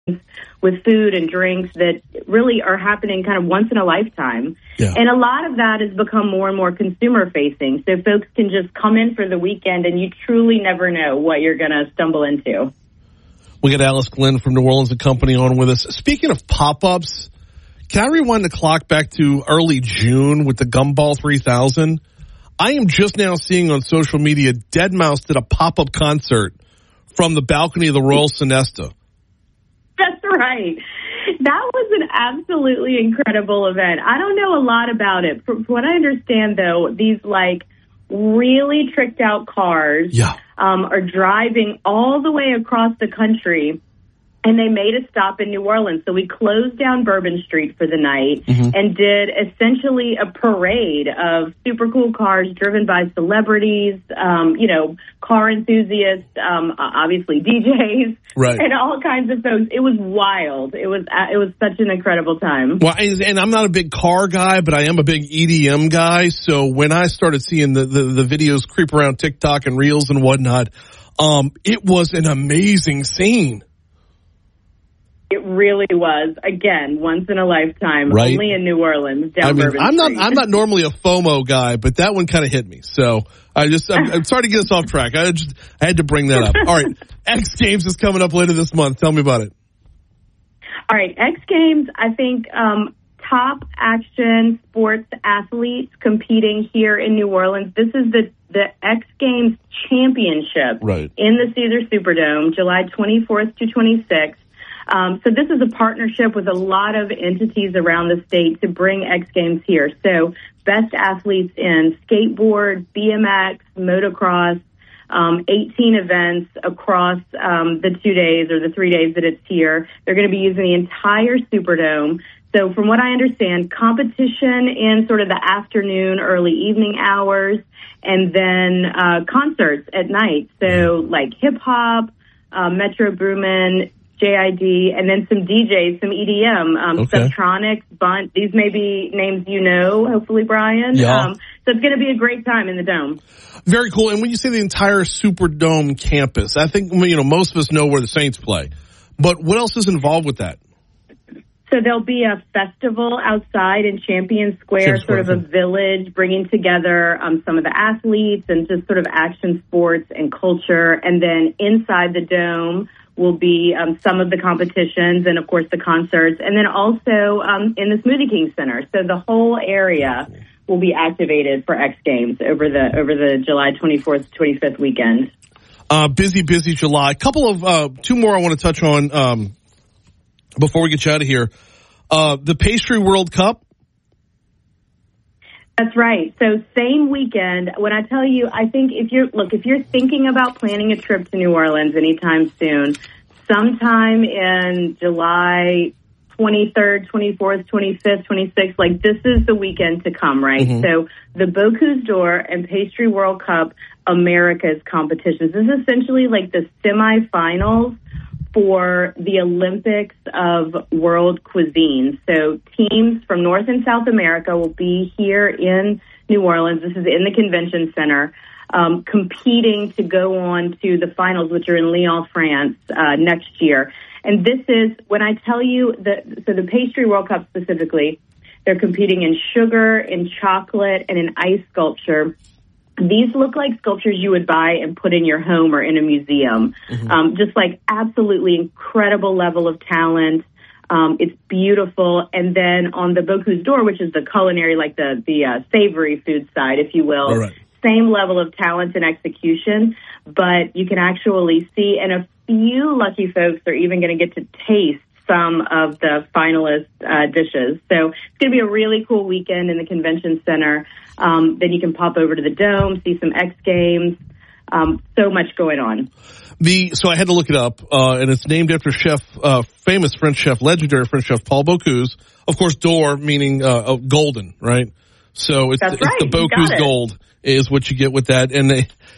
with food and drinks that really are happening kind of once in a lifetime. Yeah. And a lot of that has become more and more consumer facing. So folks can just come in for the weekend and you truly never know what you're going to stumble into. We got Alice Glenn from New Orleans & Company on with us. Speaking of pop-ups, can I rewind the clock back to early June with the Gumball 3000? I am just now seeing on social media Deadmau5 did a pop-up concert from the balcony of the Royal Sonesta. That's right. That was an absolutely incredible event. I don't know a lot about it. From what I understand, though, these like really tricked out cars are driving all the way across the country. And they made a stop in New Orleans. So we closed down Bourbon Street for the night and did essentially a parade of super cool cars driven by celebrities, car enthusiasts, obviously DJs, and all kinds of folks. It was wild. It was such an incredible time. Well, and I'm not a big car guy, but I am a big EDM guy. So when I started seeing the videos creep around TikTok and Reels and whatnot, it was an amazing scene. It really was. Again, once in a lifetime. Right. Only in New Orleans. Down Bourbon Street. I'm not normally a FOMO guy, but that one kind of hit me. So I'm sorry to get us off track. I had to bring that up. All right, X Games is coming up later this month. Tell me about it. All right, X Games. I think top action sports athletes competing here in New Orleans. This is the X Games Championship in the Caesars Superdome, July 24th to 26th. So this is a partnership with a lot of entities around the state to bring X Games here. So best athletes in skateboard, BMX, motocross, 18 events across the 2 days or the 3 days that it's here. They're going to be using the entire Superdome. So from what I understand, competition in sort of the afternoon, early evening hours, and then concerts at night. So like hip-hop, Metro Boomin, JID, and then some DJs, some EDM, Subtronics, Bunt. These may be names you know, hopefully, Brian. Yeah. So it's going to be a great time in the Dome. Very cool. And when you say the entire Superdome campus, I think, most of us know where the Saints play. But what else is involved with that? So there'll be a festival outside in Champion Square, sort of a village, bringing together some of the athletes and just sort of action sports and culture. And then inside the Dome will be some of the competitions and, of course, the concerts. And then also in the Smoothie King Center. So the whole area will be activated for X Games over the July 24th, 25th weekend. Busy July. Couple of two more I want to touch on before we get you out of here. The Pastry World Cup. That's right. So same weekend. When I tell you, I think if you're thinking about planning a trip to New Orleans anytime soon, sometime in July 23rd, 24th, 25th, 26th, like this is the weekend to come, right? So the Bocuse d'Or and Pastry World Cup America's competitions. This is essentially like the semifinals for the Olympics of world cuisine. So teams from North and South America will be here in New Orleans. This is in the convention center, competing to go on to the finals, which are in Lyon, France, next year. And this is, when I tell you, the Pastry World Cup specifically, they're competing in sugar, in chocolate, and in ice sculpture. These look like sculptures you would buy and put in your home or in a museum. Just like absolutely incredible level of talent. It's beautiful. And then on the Bocuse d'Or, which is the culinary, like the savory food side, if you will, same level of talent and execution. But you can actually see, and a few lucky folks are even going to get to taste some of the finalist dishes. So it's going to be a really cool weekend in the convention center. Then you can pop over to the Dome, see some X Games. So much going on. So I had to look it up, and it's named after famous French chef, legendary French chef Paul Bocuse. Of course, d'Or meaning golden, right? So it's the Bocuse Gold is what you get with that, and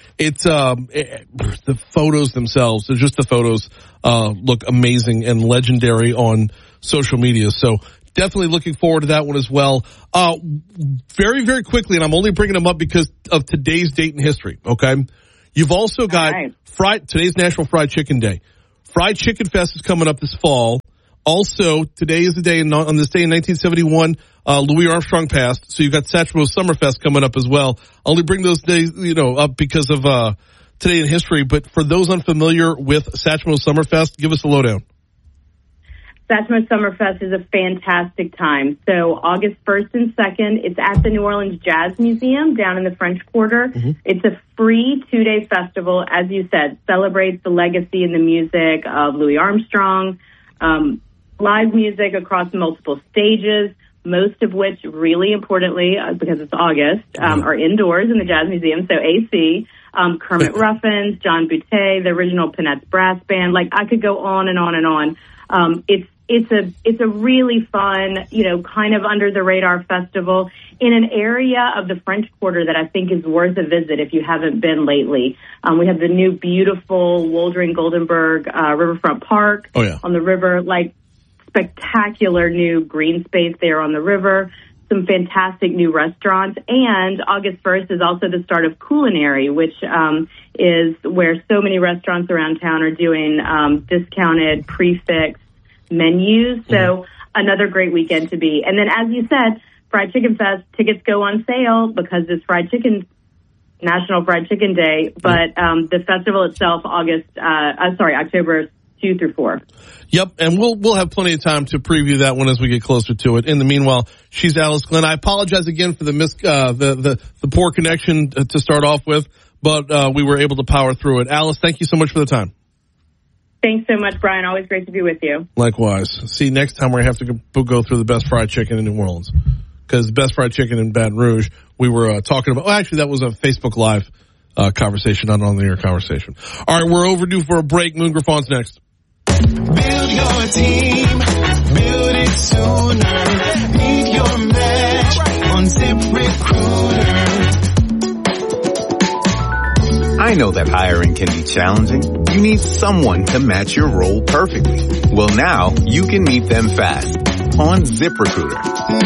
the photos themselves. Just the photos look amazing and legendary on social media. So definitely looking forward to that one as well. Very, very quickly, and I'm only bringing them up because of today's date in history. Okay, you've also got today's National Fried Chicken Day. Fried Chicken Fest is coming up this fall. Also, today is the day, on this day in 1971, Louis Armstrong passed, so you've got Satchmo Summerfest coming up as well. I only bring those days, up because of today in history, but for those unfamiliar with Satchmo Summerfest, give us a lowdown. Satchmo Summerfest is a fantastic time. So August 1st and 2nd, it's at the New Orleans Jazz Museum down in the French Quarter. Mm-hmm. It's a free 2-day festival, as you said, celebrates the legacy and the music of Louis Armstrong, live music across multiple stages, most of which, really importantly, because it's August, are indoors in the Jazz Museum, so AC. Kermit Ruffins, John Boutte, the original Peanuts Brass Band. Like, I could go on and on and on. It's a really fun, kind of under the radar festival in an area of the French Quarter that I think is worth a visit if you haven't been lately. We have the new beautiful Woldring-Goldenberg Riverfront Park on the river, like spectacular new green space there on the river, some fantastic new restaurants, and August 1st is also the start of Culinary, which is where so many restaurants around town are doing discounted prefix menus. So another great weekend to be. And then, as you said, Fried Chicken Fest tickets go on sale because it's National Fried Chicken Day. But the festival itself, October 2 through 4. Yep, and we'll have plenty of time to preview that one as we get closer to it. In the meanwhile, she's Alice Glenn. I apologize again for the poor connection to start off with, but we were able to power through it. Alice, thank you so much for the time. Thanks so much, Brian. Always great to be with you. Likewise. See, next time we have to go through the best fried chicken in New Orleans, because best fried chicken in Baton Rouge, we were talking about. Well, actually, that was a Facebook Live conversation, not on the air conversation. All right, we're overdue for a break. Moon Griffon's next. Build your team, build it sooner. Meet your match on ZipRecruiter. I know that hiring can be challenging. You need someone to match your role perfectly. Well, now you can meet them fast on ZipRecruiter.